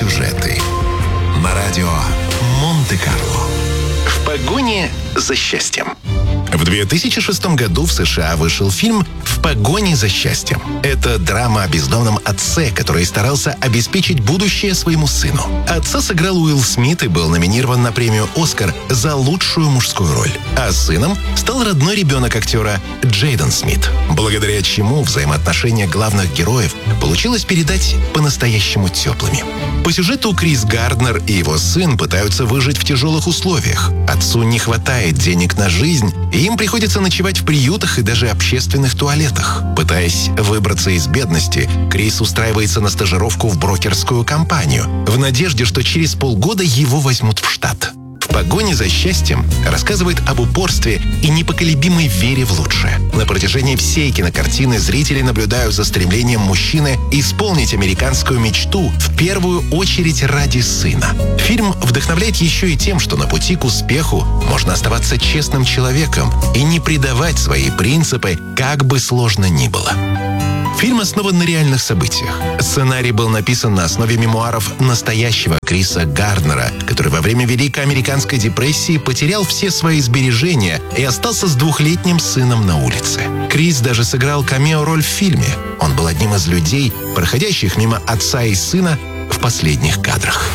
сюжеты на радио Монте-Карло. В погоне за счастьем. В 2006 году в США вышел фильм «В погоне за счастьем». Это драма о бездомном отце, который старался обеспечить будущее своему сыну. Отца сыграл Уилл Смит и был номинирован на премию «Оскар» за лучшую мужскую роль. А сыном стал родной ребенок актера Джейден Смит, благодаря чему взаимоотношения главных героев получилось передать по-настоящему теплыми. По сюжету Крис Гарднер и его сын пытаются выжить в тяжелых условиях. Отцу не хватает денег на жизнь, и им приходится ночевать в приютах и даже общественных туалетах. Пытаясь выбраться из бедности, Крис устраивается на стажировку в брокерскую компанию в надежде, что через полгода его возьмут в штат. «В погоне за счастьем» рассказывает об упорстве и непоколебимой вере в лучшее. На протяжении всей кинокартины зрители наблюдают за стремлением мужчины исполнить американскую мечту в первую очередь ради сына. Фильм вдохновляет еще и тем, что на пути к успеху можно оставаться честным человеком и не предавать свои принципы, как бы сложно ни было. Фильм основан на реальных событиях. Сценарий был написан на основе мемуаров настоящего Криса Гарднера, который во время Великой Американской депрессии потерял все свои сбережения и остался с 2-летним сыном на улице. Крис даже сыграл камео-роль в фильме. Он был одним из людей, проходящих мимо отца и сына в последних кадрах.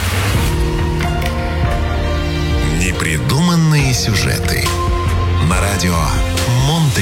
Непридуманные сюжеты на радио